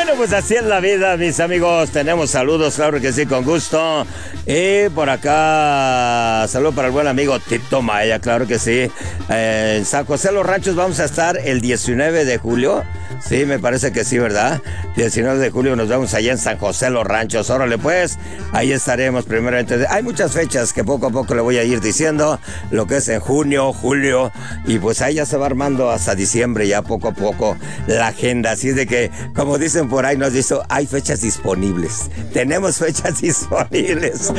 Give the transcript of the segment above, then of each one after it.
Bueno, pues así es la vida, mis amigos. Tenemos saludos, claro que sí, con gusto. Y por acá, saludo para el buen amigo Tito Maya, claro que sí. En San José Los Ranchos vamos a estar el 19 de julio. Sí, me parece que sí, ¿verdad? 19 de julio nos vemos allá en San José Los Ranchos. Órale, pues, ahí estaremos primeramente. Hay muchas fechas que poco a poco le voy a ir diciendo, lo que es en junio, julio, y pues ahí ya se va armando hasta diciembre, ya poco a poco la agenda. Así es de que, como dicen por ahí, nos dice, hay fechas disponibles. Tenemos fechas disponibles.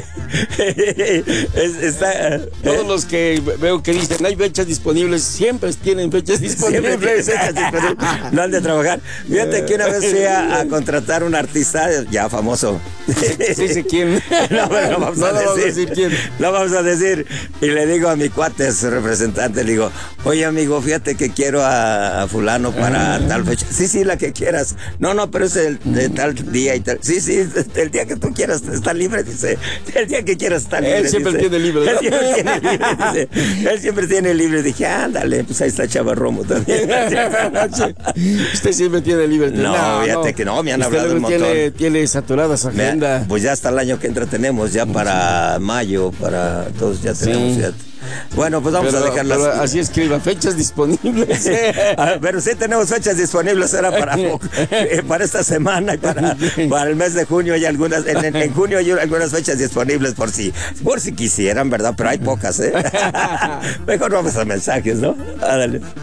Todos los que veo que dicen, hay fechas disponibles, siempre tienen fechas disponibles. No han de trabajar. Fíjate que una vez fui a contratar un artista ya famoso. Sí, ¿quién? No vamos a decir quién. No vamos a decir. Y le digo a mi cuate, su representante, le digo, oye amigo, fíjate que quiero a fulano para tal fecha. Sí, la que quieras. No, pero es de tal día y tal. Sí, el día que tú quieras está libre, dice. El día que quieras está libre. Él siempre tiene libre, ¿no? Él siempre tiene libre. Dije, ándale, pues ahí está Chava Romo también. Usted siempre tiene libre. No, fíjate que no, me han hablado un montón. Tiene saturada esa agenda. Pues ya hasta el año que entra tenemos, ya para mayo, para todos ya tenemos. Sí. Ya. Bueno, pues vamos a dejarlas. Pero así escriba, fechas disponibles. Pero sí tenemos fechas disponibles, era para esta semana y para el mes de junio hay algunas, en junio hay algunas fechas disponibles por si quisieran, ¿verdad? Pero hay pocas, ¿eh? Mejor vamos a mensajes, ¿no? Ándale.